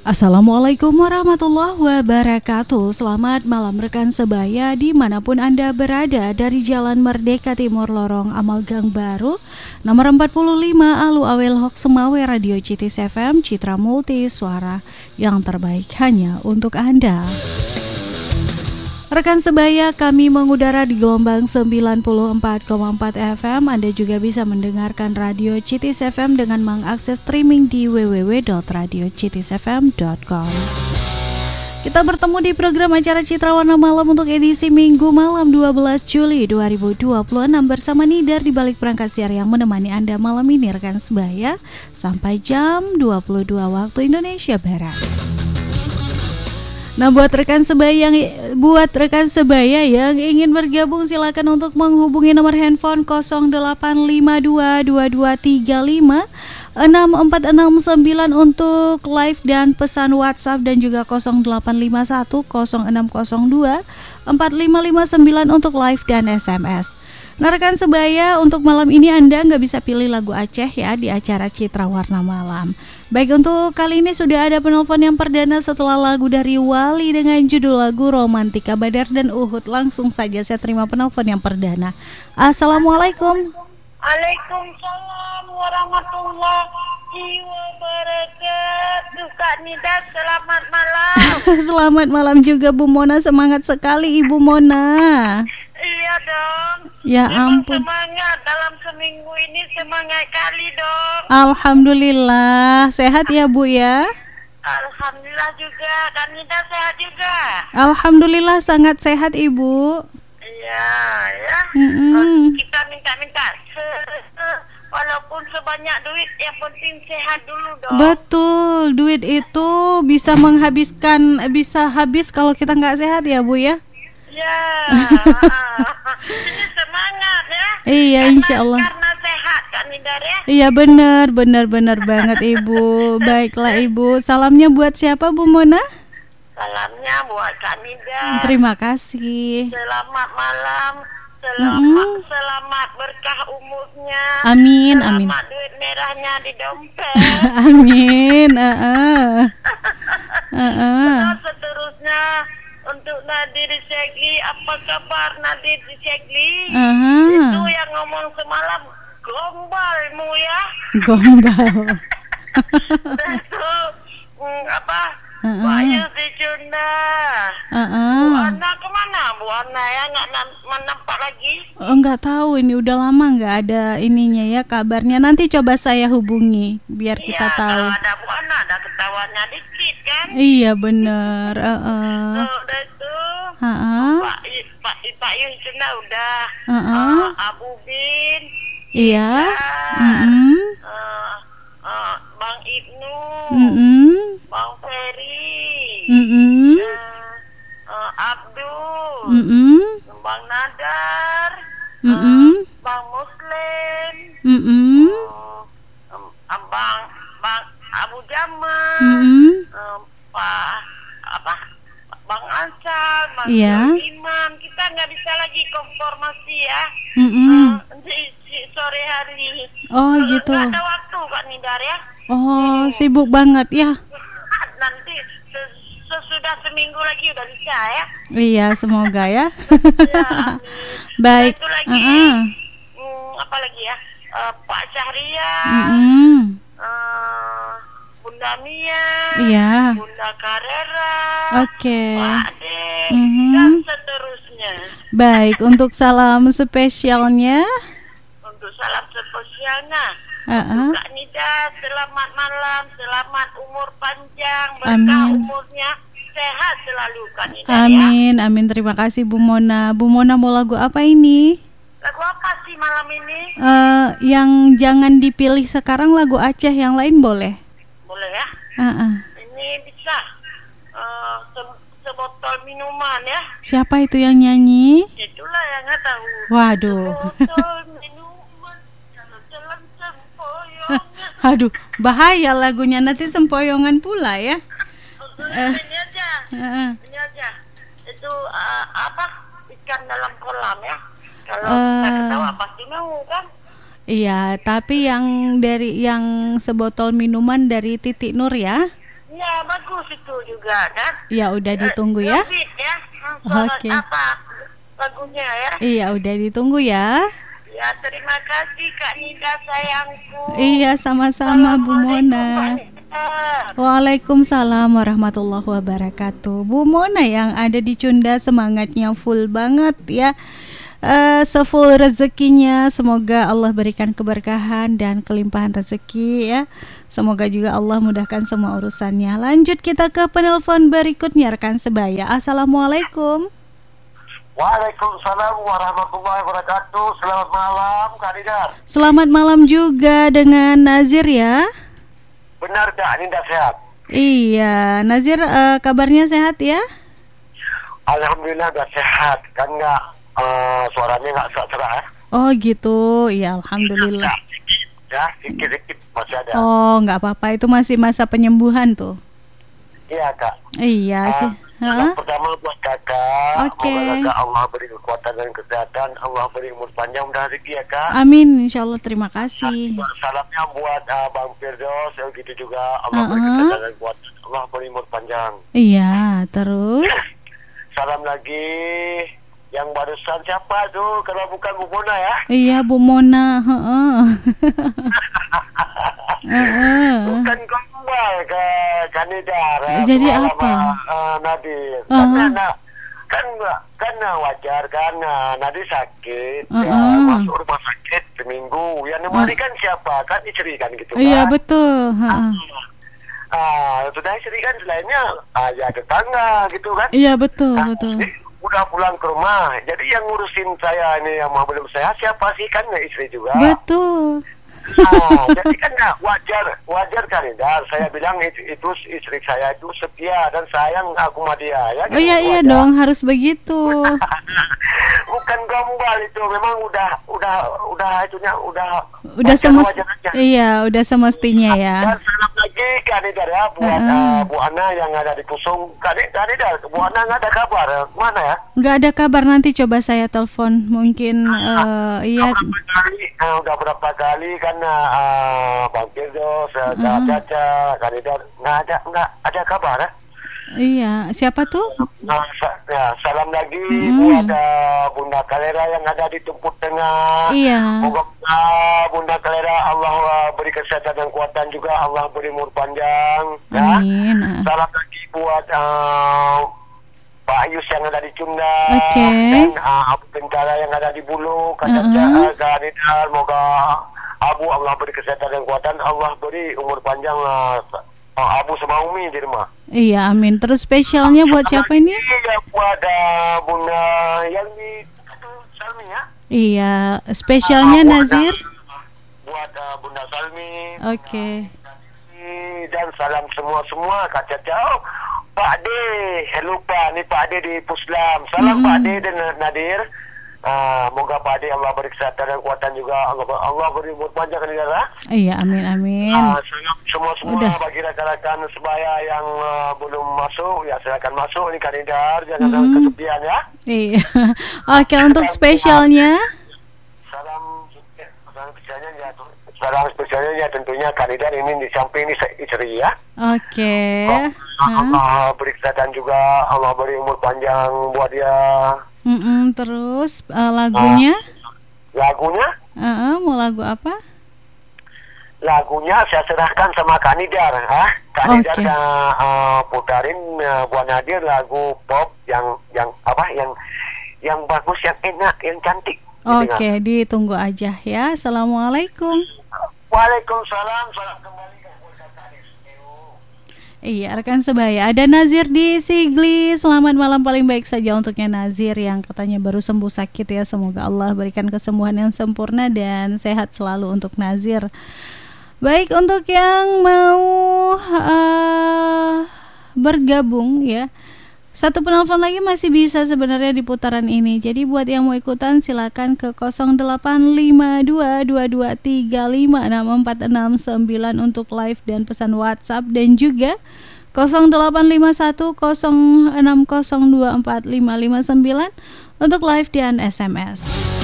Assalamualaikum warahmatullahi wabarakatuh. Selamat malam rekan sebaya dimanapun Anda berada, dari Jalan Merdeka Timur Lorong Amal Gang Baru nomor 45 Alu Awel Hok Semawe, Radio Citis FM, Citra Multi Suara yang terbaik hanya untuk Anda. Rekan sebaya, kami mengudara di gelombang 94,4 FM. Anda juga bisa mendengarkan Radio Citis FM dengan mengakses streaming di www.radiocitisfm.com. Kita bertemu di program acara Citra Warna Malam untuk edisi Minggu malam 12 Juli 2026 bersama Nidar di balik perangkat siar yang menemani Anda malam ini rekan sebaya sampai jam 22 waktu Indonesia Barat. Nah, buat rekan sebaya yang ingin bergabung, silakan untuk menghubungi nomor handphone 085222356469 untuk live dan pesan WhatsApp, dan juga 085106024559 untuk live dan SMS. Nah, rekan sebaya, untuk malam ini Anda nggak bisa pilih lagu Aceh ya di acara Citra Warna Malam. Baik, untuk kali ini sudah ada penelpon yang perdana setelah lagu dari Wali dengan judul lagu Romantika Badar dan Uhud. Langsung saja saya terima penelpon yang perdana. Assalamualaikum. Waalaikumsalam warahmatullahi wabarakatuh. Kak Nida, selamat malam. Selamat malam juga Bu Mona, semangat sekali Ibu Mona. Iya dong. Ya Memang ampun. semangat dalam seminggu ini, semangat kali dong. Alhamdulillah, sehat ya Bu ya? Alhamdulillah juga. Kak Nida sehat juga? Alhamdulillah sangat sehat Ibu. Iya ya. Kita minta walaupun sebanyak duit, yang penting sehat dulu dong. Betul, duit itu bisa habis kalau kita nggak sehat ya Bu ya. Ya. Ini semangat ya. Iya, insya Allah. Karena sehat Kak Nidar ya. Iya benar banget Ibu. Baiklah Ibu, salamnya buat siapa Bu Mona? Salamnya buat Kak Nidar. Terima kasih. Selamat malam. Selamat berkah umurnya. Amin. Selamat duit merahnya di dompet. Amin. Terus seterusnya untuk Nadir Syegli, apa kabar Nadir Syegli? Itu yang ngomong semalam, gombalmu ya. Gombal. Itu Bayu Sejuna. Bu Ana kemana? Bu Ana ya nggak nampak lagi? Nggak tahu, ini udah lama nggak ada ininya ya kabarnya. Nanti coba saya hubungi biar kita tahu. Kalau ada Bu Ana ada ketawanya dikit kan? Iya benar. Udah itu. Pak Yusuna udah. Abu Bin. Iya. Bang Ibnu. Bang Ferry. Abdul. Bang Nadar. Bang Muslim. Bang Abu Jamal. Bang Ansal, Bang Imam. Kita nggak bisa lagi konformasi ya. Di sore hari. Oh gitu. Nggak ada waktu Kak Nidar ya. Oh, sibuk banget ya. Nanti sesudah seminggu lagi udah bisa ya. Iya, semoga ya. Ya, baik. Itu lagi. Apa lagi ya? Pak Syahrian. Bunda Mia. Iya. Bunda Karera. Oke. Pak Ade. Dan seterusnya. Baik, untuk salam spesialnya. Untuk salam spesialnya. Kak Nida, selamat malam, selamat umur panjang, berkah umurnya, sehat selalu Kak Nida. Amin, ya. Amin. Terima kasih Bu Mona. Bu Mona mau lagu apa ini? Lagu apa sih malam ini? Yang jangan dipilih sekarang, lagu Aceh, yang lain boleh? Boleh ya. Ini bisa sebotol minuman ya. Siapa itu yang nyanyi? Itulah yang nggak tahu. Waduh. Sebotol minuman, jalan-jalan sempoyongan. Aduh, bahaya lagunya, nanti sempoyongan pula ya. Ini aja. Itu ikan dalam kolam ya. Kalau kita ketawa pasti mau kan. Iya, tapi yang sebotol minuman dari Titik Nur ya. Ya, bagus itu juga kan. Ya, udah ditunggu ya. Ya. Oke. Apa lagunya ya? Iya, udah ditunggu ya. Ya, terima kasih Kak Nida sayangku. Iya, sama-sama Bu Mona. Waalaikumsalam warahmatullahi wabarakatuh. Bu Mona yang ada di Cunda semangatnya full banget ya. Sefull rezekinya, semoga Allah berikan keberkahan dan kelimpahan rezeki ya. Semoga juga Allah mudahkan semua urusannya. Lanjut kita ke penelpon berikutnya rekan sebaya. Assalamualaikum. Waalaikumsalam warahmatullahi wabarakatuh. Selamat malam Kak Nida. Selamat malam juga dengan Nazir ya. Benar Kak Nida sehat? Iya, Nazir kabarnya sehat ya? Alhamdulillah udah sehat. Kan nggak suaranya nggak cerah ya? Oh gitu, ya alhamdulillah. Ya, sedikit masih ada. Oh, nggak apa-apa, itu masih masa penyembuhan tuh. Iya Kak. Iya sih. Pertama buat kakak, Oke. Semoga Allah beri kekuatan dan kesehatan, Allah beri umur panjang dan rezeki ya Kak. Amin, insyaallah, terima kasih. Salamnya buat Bang Firdaus, gitu juga Allah beri kesehatan dan kekuatan, Allah beri umur panjang. Iya, terus. Salam lagi. Yang barusan siapa tuh? Kalau bukan Bu Mona ya? Iya, Bu Mona. Bukan gombal ke Kanidar. Jadi apa? Nadir. Karena wajar karena Nadir sakit. Ya, masuk rumah sakit seminggu. Yang nemani kan siapa? Kan istri kan gitu kan? Iya, betul. Sudah istri kan selainnya ya tetangga gitu kan? Iya, betul, betul. Udah pulang ke rumah, jadi yang ngurusin saya ini yang belum sehat siapa sih, kan istri juga. Betul. Jadi kan wajar kan Dar. Saya bilang itu istri saya itu setia dan sayang aku sama dia ya. Oh iya dong, harus begitu. Bukan gombal itu, memang udah iya, udah semestinya ya. Dan salam lagi kan Dar ya buat Bu Ana yang ada di Pusung. Kan Dar, Bu Ana nggak ada kabar mana ya? Nggak ada kabar, nanti coba saya telepon mungkin. Iya. Udah berapa kali kan Bang Firdaus, Caca, kan nggak ada kabar ya? Iya, siapa tuh? Salam lagi buat Bunda Kalera yang ada di Tumpuk Tengah. Iya. Moga Bunda Kalera Allah beri kesehatan dan kekuatan juga, Allah beri umur panjang. Amin. Ya. Salam lagi buat Pak Ayus yang ada di Cunda. Dan Abu Bentara yang ada di Bulu. Moga Abu Allah beri kesehatan dan kekuatan, Allah beri umur panjang Abu sama Umi di rumah. Iya, amin. Terus spesialnya buat siapa ini? Iya, buat Bunda yang di Salmi ya. Iya, spesialnya Nazir. Buat Bunda Salmi. Oke. Dan salam semua Kak Caca. Pak D, lupa nih Pak D di Puslam. Salam Pak D dan Nadir. Moga Pak Ade Allah beri kesehatan dan kekuatan juga, Allah beri umur panjang di negara. Iya, amin. Semua bagi rekan-rekan sebaya yang belum masuk, ya silakan masuk ini Kanidar, jangan kesepian ya. Iya. Oke, untuk spesialnya. Salam spesialnya ya tentunya Kanidar ini di samping ini istri ya. Oke. Allah beri kesehatan juga, Allah beri umur panjang buat dia. Terus lagunya? Lagunya? Mau lagu apa? Lagunya saya serahkan sama Kak Nidar, Kak Nidar putarin buat Nadir lagu pop yang bagus, yang enak, yang cantik. Oke, ditunggu aja ya. Assalamualaikum. Waalaikumsalam. Salam kembali. Iya, rekan sebaya, ada Nazir di Sigli. Selamat malam, paling baik saja untuknya Nazir yang katanya baru sembuh sakit ya. Semoga Allah berikan kesembuhan yang sempurna dan sehat selalu untuk Nazir. Baik, untuk yang mau bergabung ya, satu penelpon lagi masih bisa sebenarnya di putaran ini. Jadi buat yang mau ikutan silakan ke 085223564669 untuk live dan pesan WhatsApp, dan juga 085106024559 untuk live dan SMS.